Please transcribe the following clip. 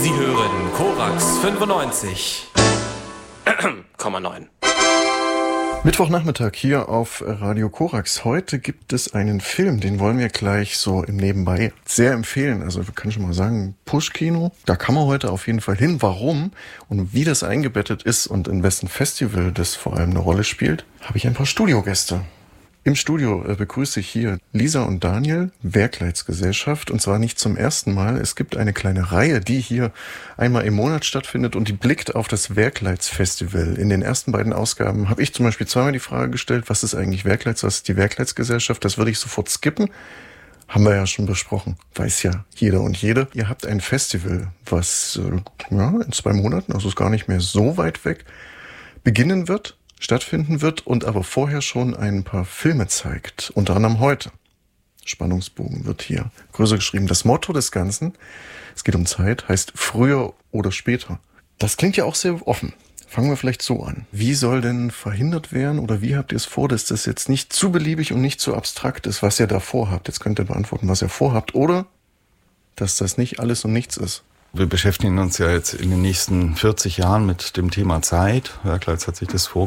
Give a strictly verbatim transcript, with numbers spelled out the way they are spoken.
Sie hören Korax fünfundneunzig Komma neun. Mittwochnachmittag hier auf Radio Korax. Heute gibt es einen Film, den wollen wir gleich so im Nebenbei sehr empfehlen. Also ich kann schon mal sagen, Push-Kino, da kann man heute auf jeden Fall hin. Warum und wie das eingebettet ist und in wessen Festival das vor allem eine Rolle spielt, habe ich ein paar Studiogäste. Im Studio begrüße ich hier Lisa und Daniel, Werkleitsgesellschaft, und zwar nicht zum ersten Mal. Es gibt eine kleine Reihe, die hier einmal im Monat stattfindet und die blickt auf das Werkleitsfestival. In den ersten beiden Ausgaben habe ich zum Beispiel zweimal die Frage gestellt, was ist eigentlich Werkleits, was ist die Werkleitsgesellschaft? Das würde ich sofort skippen. Haben wir ja schon besprochen, weiß ja jeder und jede. Ihr habt ein Festival, was ja, in zwei Monaten, also ist gar nicht mehr so weit weg, beginnen wird. stattfinden wird und aber vorher schon ein paar Filme zeigt, unter anderem heute. Spannungsbogen wird hier größer geschrieben. Das Motto des Ganzen, es geht um Zeit, heißt früher oder später. Das klingt ja auch sehr offen. Fangen wir vielleicht so an. Wie soll denn verhindert werden oder wie habt ihr es vor, dass das jetzt nicht zu beliebig und nicht zu abstrakt ist, was ihr da vorhabt? Jetzt könnt ihr beantworten, was ihr vorhabt, oder dass das nicht alles und nichts ist. Wir beschäftigen uns ja jetzt in den nächsten vierzig Jahren mit dem Thema Zeit. Werkleits hat sich das vorgestellt.